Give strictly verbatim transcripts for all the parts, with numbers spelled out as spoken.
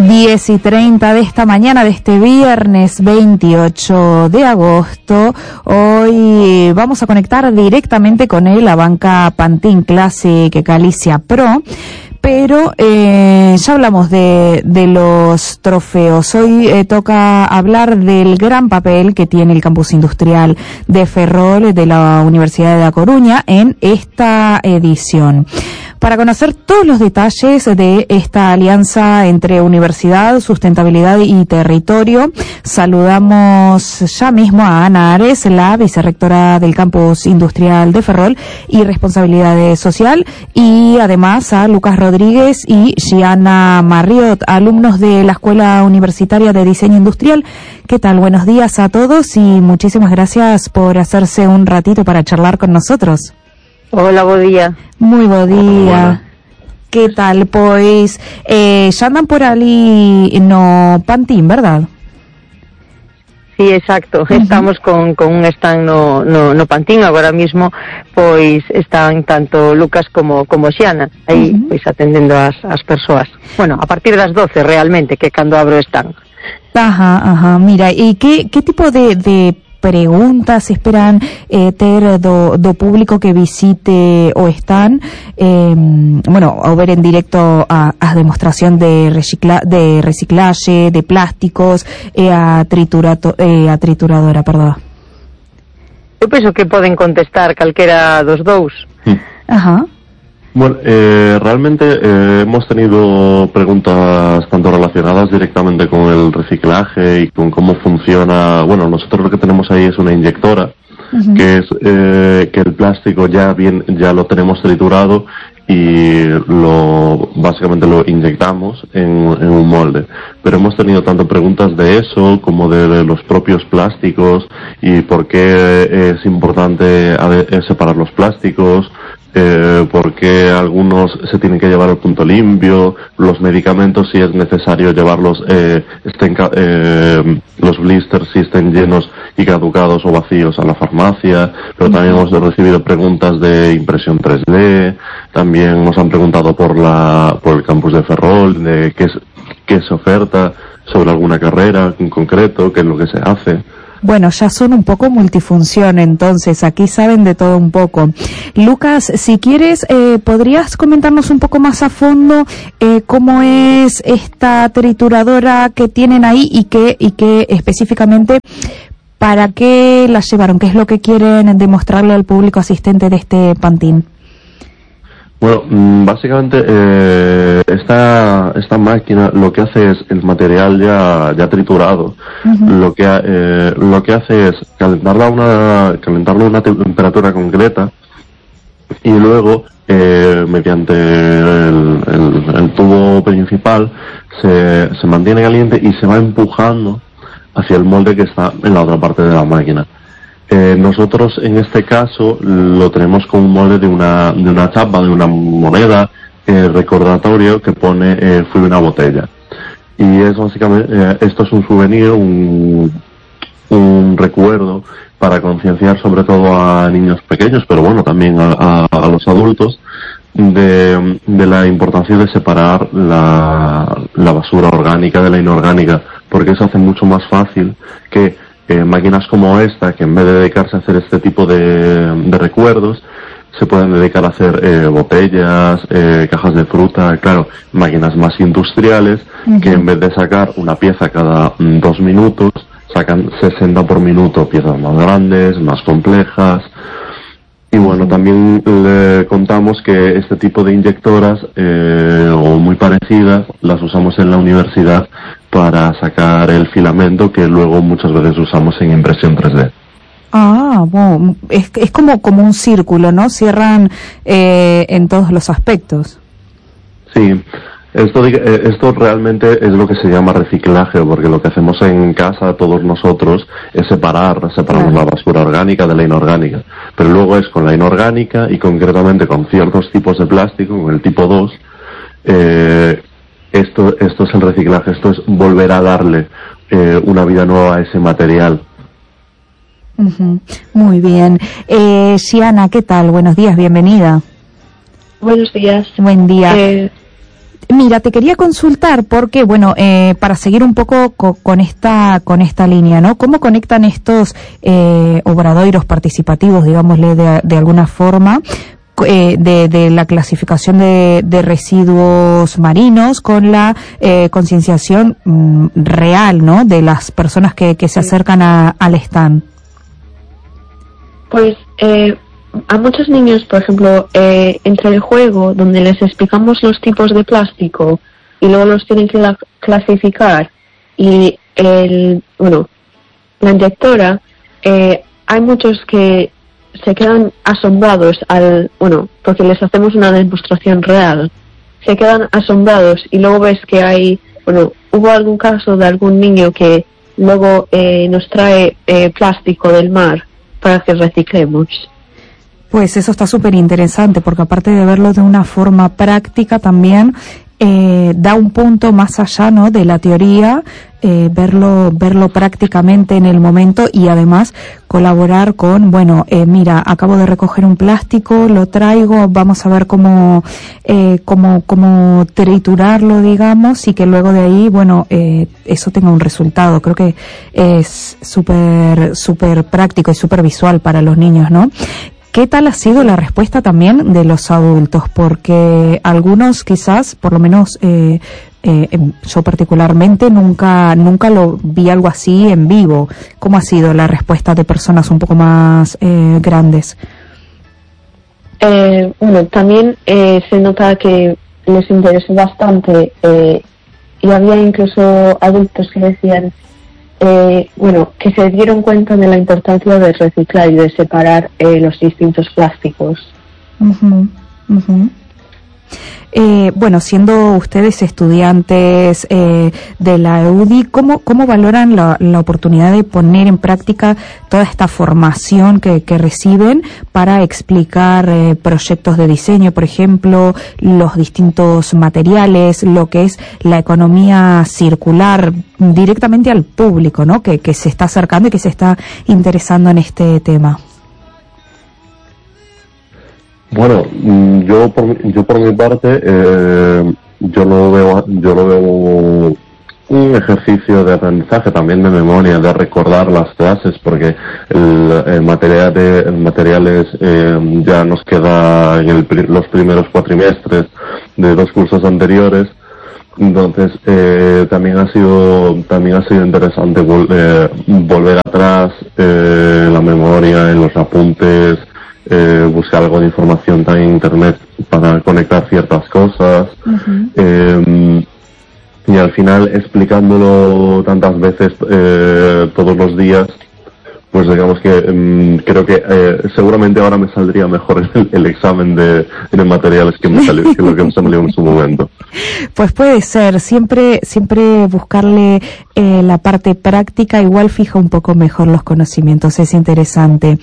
diez y treinta de esta mañana de este viernes veintiocho de agosto. Hoy vamos a conectar directamente con él, la banca Pantin Classic Galicia Pro. Pero eh, ya hablamos de, de los trofeos. Hoy eh, toca hablar del gran papel que tiene el campus industrial de Ferrol de la Universidad de A Coruña en esta edición. Para conocer todos los detalles de esta alianza entre universidad, sustentabilidad y territorio, saludamos ya mismo a Ana Ares, la vicerrectora del campus industrial de Ferrol y responsabilidad social, y además a Lucas Rodríguez y Gianna Marriott, alumnos de la Escuela Universitaria de Diseño Industrial. ¿Qué tal? Buenos días a todos y muchísimas gracias por hacerse un ratito para charlar con nosotros. Hola, bo día. Muy bo día. Que tal? Pois eh, xa andan por ali no Pantin, verdad? Sí, exacto. Uh-huh. Estamos con, con un stand no, no, no Pantin agora mismo, pois están tanto Lucas como como Xiana aí, uh-huh. pois atendendo as, as persoas. Bueno, a partir das doce realmente, que cando abro o stand. Ajá, ajá. Mira, e que, que tipo de, de preguntas esperan eh, ter do, do público que visite o stand, eh, bueno, ao ver en directo a, a demostración de, recicla, de reciclaje, de plásticos e a, triturato, eh, a trituradora, perdón. Eu penso que poden contestar calquera dos dous. Sí. Ajá. Bueno, eh, realmente eh, hemos tenido preguntas tanto relacionadas directamente con el reciclaje y con cómo funciona. Bueno, nosotros lo que tenemos ahí es una inyectora, uh-huh. que es eh, que el plástico ya bien ya lo tenemos triturado y lo básicamente lo inyectamos en, en un molde. Pero hemos tenido tanto preguntas de eso como de, de los propios plásticos y por qué es importante separar los plásticos. Eh, porque algunos se tienen que llevar al punto limpio, los medicamentos si es necesario llevarlos, eh, estén, eh, los blisters si estén llenos y caducados o vacíos a la farmacia, pero también hemos recibido preguntas de impresión tres D, también nos han preguntado por la, por el campus de Ferrol, de qué es, qué se oferta, sobre alguna carrera en concreto, qué es lo que se hace. Bueno, ya son un poco multifunción, entonces aquí saben de todo un poco. Lucas, si quieres, eh, ¿podrías comentarnos un poco más a fondo eh, cómo es esta trituradora que tienen ahí y qué y qué específicamente para qué la llevaron? ¿Qué es lo que quieren demostrarle al público asistente de este Pantin? Bueno, básicamente eh, esta esta máquina lo que hace es el material ya ya triturado. Uh-huh. Lo que eh, lo que hace es calentarlo a una calentarlo a una temperatura concreta y luego eh, mediante el, el, el tubo principal se se mantiene caliente y se va empujando hacia el molde que está en la otra parte de la máquina. Eh, nosotros en este caso lo tenemos con un molde de una de una chapa, de una moneda eh, recordatorio que pone eh, fui una botella. Y es básicamente, eh, esto es un souvenir, un, un recuerdo para concienciar sobre todo a niños pequeños, pero bueno, también a, a, a los adultos, de, de la importancia de separar la, la basura orgánica de la inorgánica, porque eso hace mucho más fácil que Eh, máquinas como esta, que en vez de dedicarse a hacer este tipo de, de recuerdos, se pueden dedicar a hacer eh, botellas, eh, cajas de fruta, claro, máquinas más industriales, uh-huh. que en vez de sacar una pieza cada mm, dos minutos, sacan sesenta por minuto, piezas más grandes, más complejas. Y bueno, también le contamos que este tipo de inyectoras, eh, o muy parecidas, las usamos en la universidad para sacar el filamento que luego muchas veces usamos en impresión tres D. Ah, bueno, es, es como, como un círculo, ¿no? Cierran eh, en todos los aspectos. Sí, esto, esto realmente es lo que se llama reciclaje, porque lo que hacemos en casa todos nosotros es separar, separamos claro. la basura orgánica de la inorgánica, pero luego es con la inorgánica y concretamente con ciertos tipos de plástico, con el tipo dos, eh, Esto, esto es el reciclaje, esto es volver a darle eh, una vida nueva a ese material. Uh-huh. Muy bien. Eh, Gianna, ¿qué tal? Buenos días, bienvenida. Buenos días. Buen día. Eh, mira, te quería consultar porque, bueno, eh, para seguir un poco co con esta con esta línea, ¿no? ¿Cómo conectan estos eh, obradoiros participativos, digámosle de, de alguna forma, eh, de, de la clasificación de, de residuos marinos con la eh, concienciación mm, real, ¿no? De las personas que, que se acercan a, al stand. Pues eh, a muchos niños, por ejemplo, eh, entre el juego, donde les explicamos los tipos de plástico y luego los tienen que la clasificar, y el, bueno, la inyectora, eh, hay muchos que se quedan asombrados al, bueno, porque les hacemos una demostración real, se quedan asombrados y luego ves que hay, bueno, hubo algún caso de algún niño que luego eh, nos trae eh, plástico del mar para que reciclemos. Pues eso está súper interesante, porque aparte de verlo de una forma práctica también eh, da un punto más allá, ¿no?, de la teoría, eh, verlo verlo prácticamente en el momento, y además colaborar con, bueno, eh, mira, acabo de recoger un plástico, lo traigo, vamos a ver cómo eh, cómo cómo triturarlo, digamos, y que luego de ahí, bueno, eh, eso tenga un resultado. Creo que es súper súper práctico y súper visual para los niños, ¿no? ¿Qué tal ha sido la respuesta también de los adultos? Porque algunos quizás, por lo menos eh, eh, yo particularmente, nunca nunca lo vi algo así en vivo. ¿Cómo ha sido la respuesta de personas un poco más eh, grandes? Eh, bueno, también eh, se nota que les interesó bastante eh, y había incluso adultos que decían, Eh, bueno, que se dieron cuenta de la importancia de reciclar y de separar eh, los distintos plásticos. Uh-huh, uh-huh. Eh, bueno, siendo ustedes estudiantes eh, de la E U D I, ¿cómo, cómo valoran la, la oportunidad de poner en práctica toda esta formación que, que reciben para explicar eh, proyectos de diseño, por ejemplo, los distintos materiales, lo que es la economía circular directamente al público, ¿no?, que, que se está acercando y que se está interesando en este tema? Bueno, yo por, yo por mi parte, eh, yo lo veo, yo lo veo un ejercicio de aprendizaje, también de memoria, de recordar las clases, porque el, el material de, el materiales eh, ya nos queda en el, los primeros cuatrimestres de dos cursos anteriores. Entonces eh, también ha sido también ha sido interesante vol eh, volver atrás eh, en la memoria, en los apuntes. Eh, buscar algo de información también en internet para conectar ciertas cosas. Uh-huh. eh, y al final, explicándolo tantas veces eh, todos los días, pues digamos que eh, creo que eh, seguramente ahora me saldría mejor el, el examen de, de materiales que me salió, que lo que me salió en su momento. Pues puede ser, siempre siempre buscarle eh, la parte práctica, igual fija un poco mejor los conocimientos, es interesante.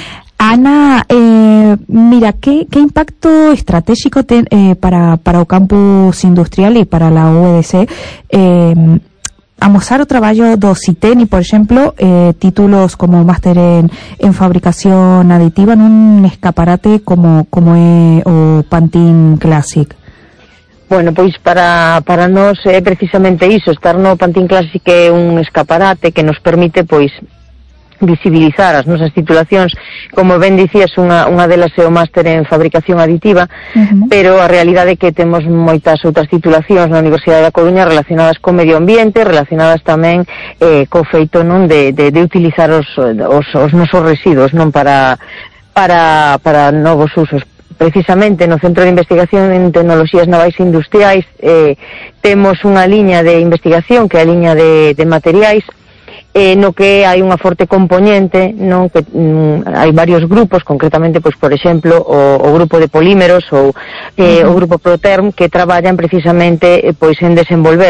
Ana, eh, mira, ¿qué, qué impacto estratégico ten, eh, para, para o campus industrial e para la U E D C eh, amosar o traballo do CITENI, por exemplo, eh, títulos como máster en, en fabricación aditiva nun escaparate como, como é o Pantin Classic? Bueno, pois para, para nós é precisamente iso, estar no Pantin Classic é un escaparate que nos permite, pois, visibilizar as nosas titulacións, como ben dicías, unha, unha delas é o máster en fabricación aditiva, uh-huh. pero a realidade é que temos moitas outras titulacións na Universidade da Coruña relacionadas co medio ambiente, relacionadas tamén eh, co feito, non, de, de, de utilizar os, os, os nosos residuos, non, para, para, para novos usos. Precisamente no Centro de Investigación en Tecnoloxías Navais e Industriais eh, temos unha liña de investigación que é a liña de, de materiais, Eh, no que hai unha forte componente, non, que mm, hai varios grupos, concretamente, pois, por exemplo, o, o grupo de polímeros ou eh, uh-huh. o grupo Proterm, que traballan precisamente eh, pois en desenvolver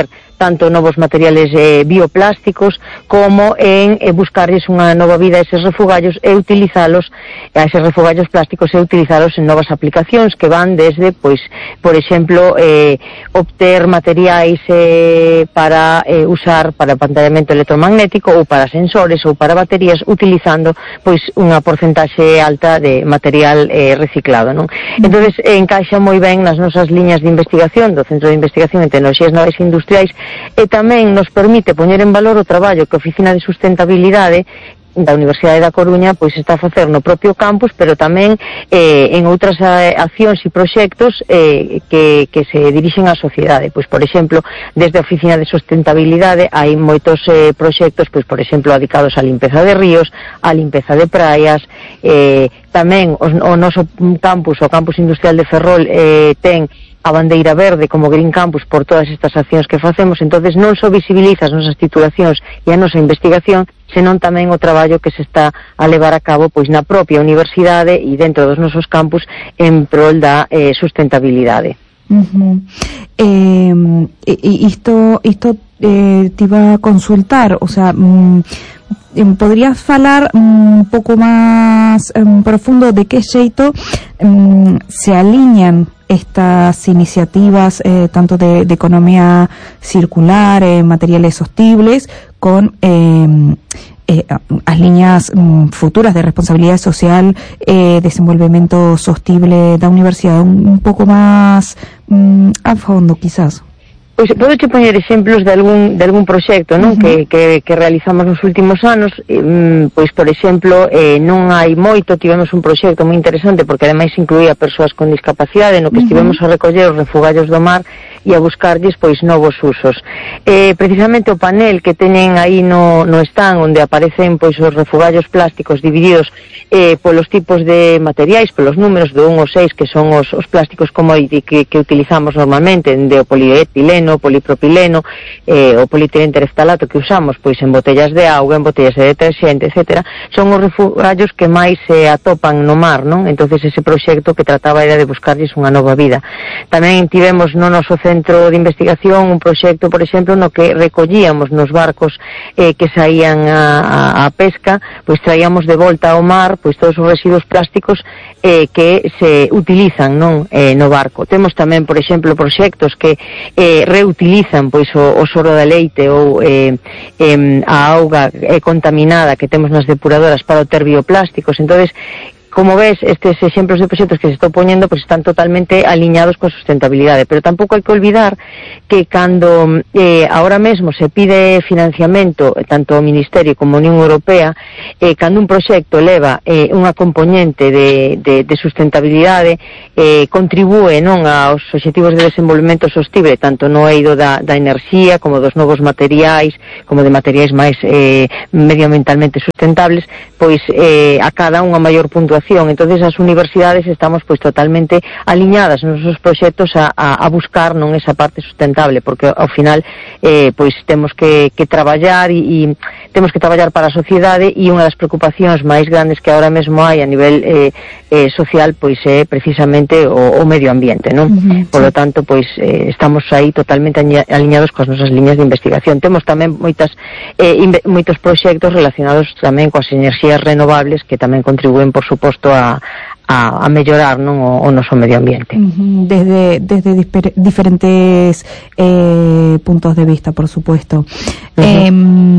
tanto novos materiales eh, bioplásticos como en eh, buscarles unha nova vida a eses refugallos e utilizalos, a eses refugallos plásticos e utilizalos en novas aplicacións que van desde, pois, por exemplo, eh, obter materiais eh, para eh, usar para pantallamento electromagnético ou para sensores ou para baterías, utilizando pois unha porcentaxe alta de material eh, reciclado, non? Entonces eh, encaixa moi ben nas nosas liñas de investigación do Centro de Investigación en Tecnoloxías Novas e Industriais, e tamén nos permite poñer en valor o traballo que a Oficina de Sustentabilidade da Universidade da Coruña pois está a facer no propio campus, pero tamén eh, en outras eh, accións e proxectos eh, que, que se dirixen á sociedade. Pois, por exemplo, desde a Oficina de Sustentabilidade hai moitos eh, proxectos, pois, por exemplo, dedicados á limpeza de ríos, á limpeza de praias, eh, tamén o, o noso campus, o campus industrial de Ferrol, eh, ten a bandeira verde como Green Campus por todas estas accións que facemos. Entonces non só visibiliza as nosas titulacións e a nosa investigación, senón tamén o traballo que se está a levar a cabo pois na propia universidade e dentro dos nosos campus en prol da eh, sustentabilidade. Uh-huh. Eh, isto isto eh, te iba a consultar, o sea, mm, ¿podrías falar un pouco máis um, profundo de que xeito um, se alinean estas iniciativas eh, tanto de, de economía circular, eh, materiales sostenibles, con eh, eh, as liñas mm, futuras de responsabilidade social e eh, desenvolvemento sostible da universidade un, un pouco máis mm, a fondo, quizás? Pois podo che poñer exemplos de algún de algún proxecto, non, uh-huh, que, que que realizamos nos últimos anos. Eh, pois por exemplo, eh, non hai moito tivemos un proxecto moi interesante porque ademais incluía persoas con discapacidade, no que uh-huh. estivemos a recoller os refugallos do mar e a buscarlles pois novos usos. Eh, precisamente o panel que teñen aí no, no stand onde aparecen pois os refugallos plásticos divididos eh, polos tipos de materiais, polos números do un ao seis, que son os, os plásticos commodity que, que utilizamos normalmente, de o polietileno, o polipropileno, eh, o polietileno tereftalato que usamos pois en botellas de auga, en botellas de deterxente, etcétera, son os refugallos que máis se atopan no mar, non? Entonces ese proxecto que trataba era de buscarlles unha nova vida. Tamén tivemos no noso centro de investigación un proxecto, por exemplo, no que recollíamos nos barcos eh, que saían a, a, a pesca, pois traíamos de volta ao mar pois todos os residuos plásticos eh, que se utilizan, non, eh, no barco. Temos tamén, por exemplo, proxectos que eh, reutilizan pois o, o soro da leite ou eh, eh, a auga eh, contaminada que temos nas depuradoras para obter bioplásticos. Entonces, como ves, estes exemplos de proxectos que se están poñendo pues están totalmente aliñados con sustentabilidade, pero tampouco hai que olvidar que cando eh, ahora mesmo se pide financiamento tanto ao Ministerio como a Unión Europea, eh, cando un proxecto leva eh, unha componente de, de, de sustentabilidade, eh, contribúe non aos obxectivos de desenvolvemento sostible, tanto no eido da, da enerxía como dos novos materiais, como de materiais máis eh, medioambientalmente sustentables, pois eh, a cada unha maior puntuación. Entonces as universidades estamos pois totalmente aliñadas nos nosos proxectos a, a, a buscar non esa parte sustentable, porque ao final eh, pois temos que, que traballar e, e temos que traballar para a sociedade, e unha das preocupacións máis grandes que agora mesmo hai a nivel eh, eh, social pois é precisamente o, o medio ambiente, non? Uh-huh, por lo tanto pois eh, estamos aí totalmente aliñados coas nosas liñas de investigación. Temos tamén moitas eh, inve- moitos proxectos relacionados tamén coas enerxías renovables que tamén contribúen, por suposto, a, a, a mellorar non o, o noso medio ambiente. Uh-huh. Desde, desde disper- diferentes eh, puntos de vista, por supuesto. Uh-huh. Eh,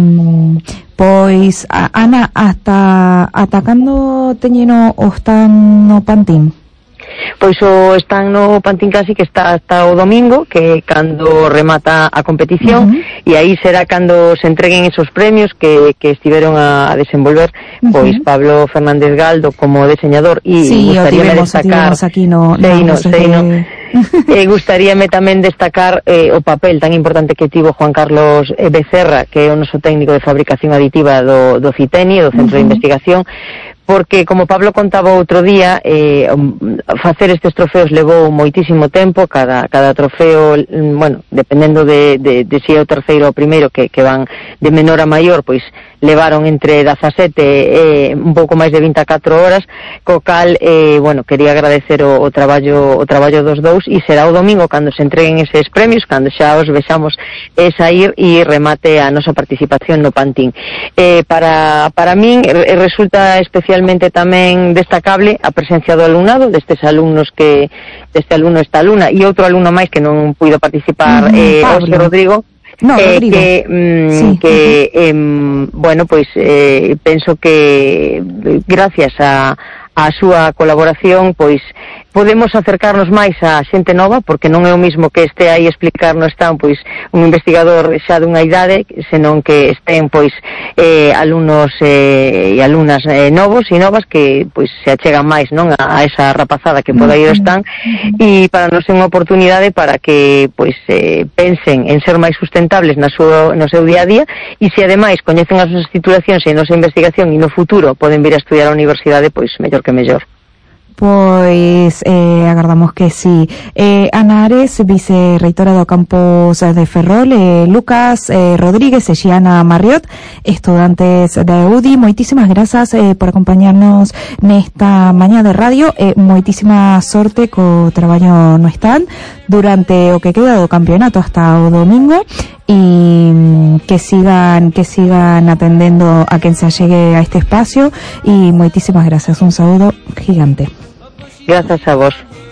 pois, a, Ana, hasta atacando teñeno o están no Pantín? Pois o están no Pantín Classic que está hasta o domingo, que cando remata a competición, uh-huh. e aí será cando se entreguen esos premios que, que estiveron a, a desenvolver uh-huh. pois Pablo Fernández Galdo como diseñador, e sí, gustaríame destacar aquí no, sei, no, no, sei, no. eh, gustaríame tamén destacar eh, o papel tan importante que tivo Juan Carlos Becerra, que é o noso técnico de fabricación aditiva do, do CITENI, do Centro uh-huh. de Investigación, porque, como Pablo contaba outro día, eh, facer estes trofeos levou moitísimo tempo. Cada, cada trofeo, bueno, dependendo de, de, de si é o terceiro ou o primeiro, que, que van de menor a maior, pois levaron entre dezasete e eh, un pouco máis de vinte e catro horas, co cal, eh, bueno, quería agradecer o, o traballo o traballo dos dous, e será o domingo cando se entreguen eses premios, cando xa os vexamos eh, sair e remate a nosa participación no Pantín. Eh, para, para min eh, resulta especialmente tamén destacable a presencia do alumnado, destes alumnos que, deste alumno, esta alumna, e outro alumno máis que non puido participar, mm, eh, José Rodrigo, No, eh, Rodrigo. que, mm, sí, que uh-huh. eh, bueno, pois eh, penso que gracias a a súa colaboración, pois podemos acercarnos máis á xente nova, porque non é o mismo que este aí explicar no stand pois un investigador xa dunha idade, senón que estén pois eh, alumnos eh, e alumnas eh, novos e novas que pois se achegan máis, non, a, a esa rapazada que poda ir ao stand, e para nós é unha oportunidade para que pois eh, pensen en ser máis sustentables na súa, no seu día a día, e se ademais coñecen as nosas titulacións e a nosa investigación e no futuro poden vir a estudiar a universidade, pois mellor que mellor. Pois eh, agardamos que sí. eh, Ana Ares, vicerreitora do campus de Ferrol, eh, Lucas eh, Rodríguez e Xiana Marriot, estudantes da U D I, moitísimas grazas eh, por acompañarnos nesta mañá de radio, eh, moitísima sorte co traballo no stand durante o que queda do campeonato hasta o domingo, e que sigan que sigan atendendo a quen se allegue a este espacio, e moitísimas grazas, un saúdo gigante. Grazas a vos.